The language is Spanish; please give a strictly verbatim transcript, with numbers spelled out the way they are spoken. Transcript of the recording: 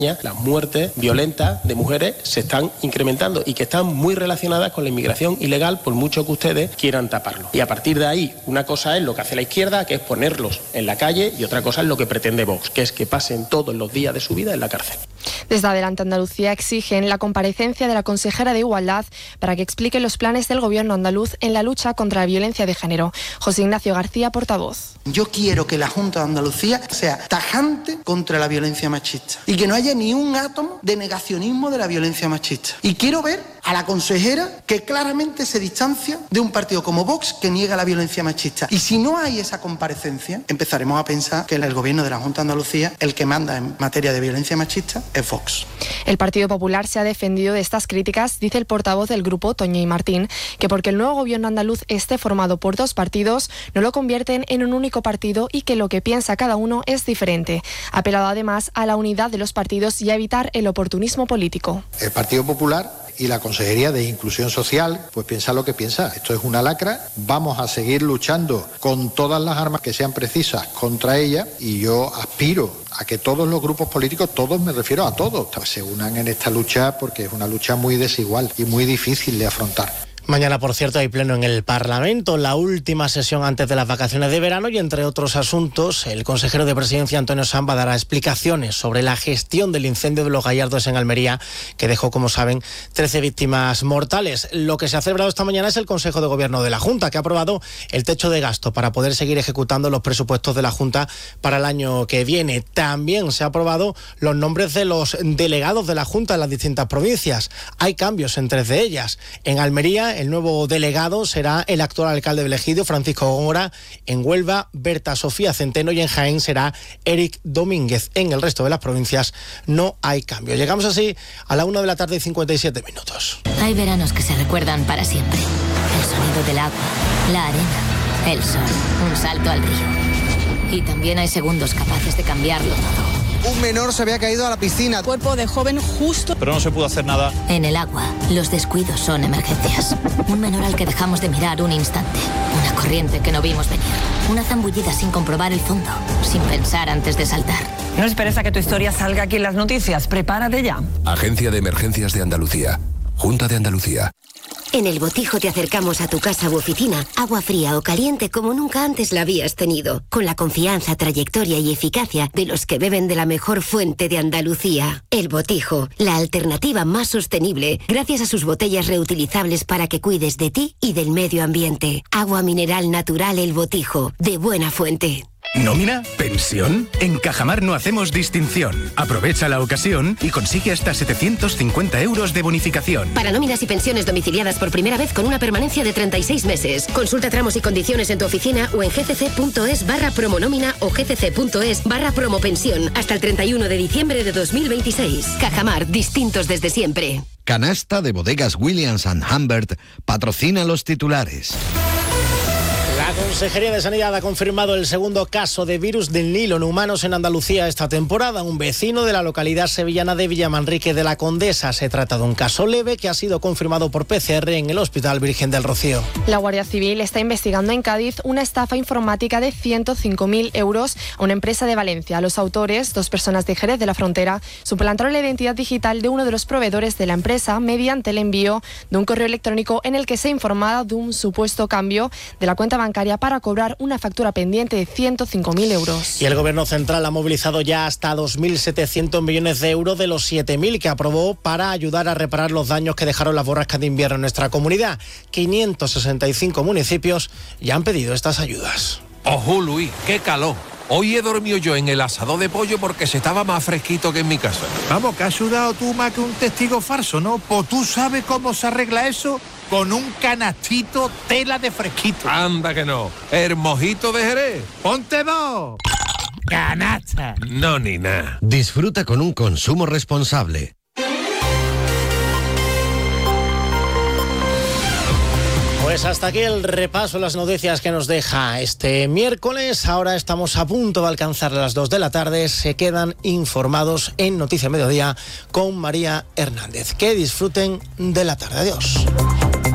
las muertes violentas de mujeres se están incrementando y que están muy relacionadas con la inmigración ilegal, por mucho que ustedes quieran taparlo. Y a partir de ahí, una cosa es lo que hace la izquierda, que es ponerlos en la calle, y otra cosa es lo que pretende Vox, que es que pasen todos los días de su vida en la cárcel. Desde Adelante Andalucía exigen la comparecencia de la consejera de Igualdad para que explique los planes del gobierno andaluz en la lucha contra la violencia de género. José Ignacio García, portavoz. Yo quiero que la Junta de Andalucía sea tajante contra la violencia machista y que no haya ni un átomo de negacionismo de la violencia machista. Y quiero ver a la consejera que claramente se distancia de un partido como Vox que niega la violencia machista. Y si no hay esa comparecencia, empezaremos a pensar que el gobierno de la Junta de Andalucía, el que manda en materia de violencia machista, es Vox. El Partido Popular se ha defendido de estas críticas, dice el portavoz del grupo, Toño y Martín, que porque el nuevo gobierno andaluz esté formado por dos partidos, no lo convierten en un único partido y que lo que piensa cada uno es diferente. Ha apelado además a la unidad de los partidos y a evitar el oportunismo político. El Partido Popular y la Consejería de Inclusión Social pues piensa lo que piensa. Esto es una lacra. Vamos a seguir luchando con todas las armas que sean precisas contra ella, y yo aspiro a que todos los grupos políticos, todos me refiero a todos, se unan en esta lucha, porque es una lucha muy desigual y muy difícil de afrontar. Mañana, por cierto, hay pleno en el Parlamento, la última sesión antes de las vacaciones de verano, y entre otros asuntos, el consejero de Presidencia, Antonio Samba, dará explicaciones sobre la gestión del incendio de Los Gallardos en Almería, que dejó, como saben, trece víctimas mortales. Lo que se ha celebrado esta mañana es el Consejo de Gobierno de la Junta, que ha aprobado el techo de gasto para poder seguir ejecutando los presupuestos de la Junta para el año que viene. También se ha aprobado los nombres de los delegados de la Junta en las distintas provincias. Hay cambios en tres de ellas. En Almería, el nuevo delegado será el actual alcalde del Ejido, Francisco Góngora. En Huelva, Berta Sofía Centeno, y en Jaén será Eric Domínguez. En el resto de las provincias no hay cambio. Llegamos así a la una de la tarde y cincuenta y siete minutos. Hay veranos que se recuerdan para siempre. El sonido del agua, la arena, el sol, un salto al río. Y también hay segundos capaces de cambiarlo todo. Un menor se había caído a la piscina. Cuerpo de joven justo. Pero no se pudo hacer nada. En el agua, los descuidos son emergencias. Un menor al que dejamos de mirar un instante. Una corriente que no vimos venir. Una zambullida sin comprobar el fondo. Sin pensar antes de saltar. No esperes a que tu historia salga aquí en las noticias. Prepárate ya. Agencia de Emergencias de Andalucía. Junta de Andalucía. En El Botijo te acercamos a tu casa u oficina agua fría o caliente como nunca antes la habías tenido, con la confianza, trayectoria y eficacia de los que beben de la mejor fuente de Andalucía. El Botijo, la alternativa más sostenible gracias a sus botellas reutilizables para que cuides de ti y del medio ambiente. Agua mineral natural El Botijo, de buena fuente. ¿Nómina? ¿Pensión? En Cajamar no hacemos distinción. Aprovecha la ocasión y consigue hasta setecientos cincuenta euros de bonificación. Para nóminas y pensiones domiciliadas por primera vez con una permanencia de treinta y seis meses. Consulta tramos y condiciones en tu oficina o en gcc.es barra promonómina o gcc.es barra promopensión hasta el treinta y uno de diciembre de dos mil veintiséis. Cajamar, distintos desde siempre. Canasta de Bodegas Williams and Humbert patrocina los titulares. La Consejería de Sanidad ha confirmado el segundo caso de virus del Nilo en humanos en Andalucía esta temporada. Un vecino de la localidad sevillana de Villamanrique de la Condesa. Se trata de un caso leve que ha sido confirmado por P C R en el Hospital Virgen del Rocío. La Guardia Civil está investigando en Cádiz una estafa informática de ciento cinco mil euros a una empresa de Valencia. Los autores, dos personas de Jerez de la Frontera, suplantaron la identidad digital de uno de los proveedores de la empresa mediante el envío de un correo electrónico en el que se informaba de un supuesto cambio de la cuenta bancaria para cobrar una factura pendiente de ciento cinco mil euros. Y el Gobierno Central ha movilizado ya hasta dos mil setecientos millones de euros de los siete mil que aprobó para ayudar a reparar los daños que dejaron las borrascas de invierno en nuestra comunidad. quinientos sesenta y cinco municipios ya han pedido estas ayudas. ¡Ojo, Luis! ¡Qué calor! Hoy he dormido yo en el asador de pollo porque se estaba más fresquito que en mi casa. Vamos, que has sudado tú más que un testigo falso, ¿no? Pues tú sabes cómo se arregla eso con un canastito tela de fresquito. Anda que no. ¿El mojito de Jerez? ¡Ponte dos! ¡Canasta! No, ni nada. Disfruta con un consumo responsable. Pues hasta aquí el repaso de las noticias que nos deja este miércoles. Ahora estamos a punto de alcanzar las dos de la tarde. Se quedan informados en Noticia Mediodía con María Hernández. Que disfruten de la tarde. Adiós.